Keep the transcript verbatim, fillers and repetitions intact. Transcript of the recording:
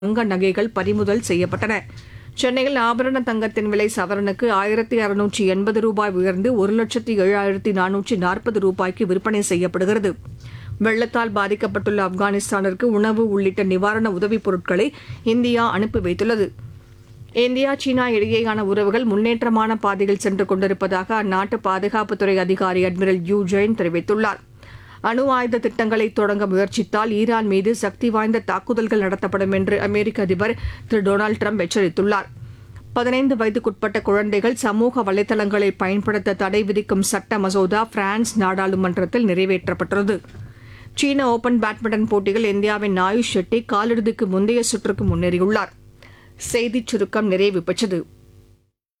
தங்க நகைகள் பறிமுதல் செய்யப்பட்டன. சென்னையில் ஆபரண தங்கத்தின் விலை சவரனுக்கு ஆயிரத்தி அறுநூற்றி எண்பது ரூபாய் உயர்ந்து ஒரு லட்சத்தி ஏழாயிரத்தி நானூற்றி நாற்பது ரூபாய்க்கு விற்பனை செய்யப்படுகிறது. வெள்ளத்தால் பாதிக்கப்பட்டுள்ள ஆப்கானிஸ்தானிற்கு உணவு உள்ளிட்ட நிவாரண உதவிப் பொருட்களை இந்தியா அனுப்பி வைத்துள்ளது. இந்தியா சீனா இடையேயான உறவுகள் முன்னேற்றமான பாதையில் சென்று கொண்டிருப்பதாக அந்நாட்டு பாதுகாப்புத்துறை அதிகாரி அட்மிரல் யூ ஜெயின் தெரிவித்துள்ளார். அணு ஆயுத திட்டங்களை தொடங்க முயற்சித்தால் ஈரான் மீது சக்தி வாய்ந்த தாக்குதல்கள் நடத்தப்படும் என்று அமெரிக்க அதிபர் திரு டொனால்டு ட்ரம்ப் எச்சரித்துள்ளார். பதினைந்து வயதுக்குட்பட்ட குழந்தைகள் சமூக வலைதளங்களை பயன்படுத்த தடை விதிக்கும் சட்ட மசோதா பிரான்ஸ் நாடாளுமன்றத்தில் நிறைவேற்றப்பட்டுள்ளது. சீன ஓபன் பேட்மிண்டன் போட்டியில் இந்தியாவின் ஆயுஷ் ஷெட்டி காலிறுதிக்கு முந்தைய சுற்றுக்கு முன்னேறியுள்ளார். செய்திச் சுருக்கம் நிறைவு பெற்றது.